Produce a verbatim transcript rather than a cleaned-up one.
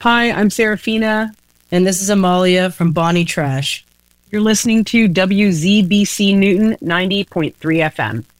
Hi, I'm Serafina. And this is Amalia from Bonnie Trash. You're listening to W Z B C Newton ninety point three F M.